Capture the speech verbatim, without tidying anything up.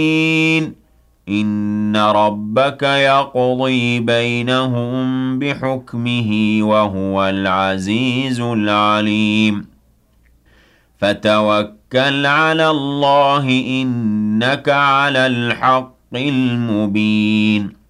إِنَّ رَبَّكَ يَقْضِي بَيْنَهُم بِحُكْمِهِ وَهُوَ الْعَزِيزُ الْعَلِيمُ فَتَوَكَّلْ عَلَى اللَّهِ ۖ إِنَّكَ عَلَى الْحَقِّ الْمُبِينِ